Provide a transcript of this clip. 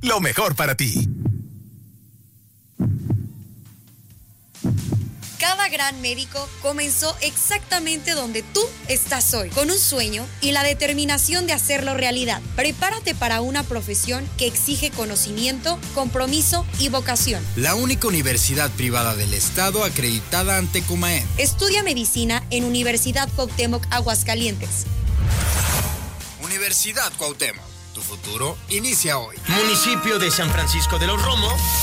lo mejor para ti. Cada gran médico comenzó exactamente donde tú estás hoy, con un sueño y la determinación de hacerlo realidad. Prepárate para una profesión que exige conocimiento, compromiso y vocación. La única universidad privada del estado acreditada ante Comaem. Estudia medicina en Universidad Cuauhtémoc, Aguascalientes. Universidad Cuauhtémoc, tu futuro inicia hoy. Municipio de San Francisco de los Romos.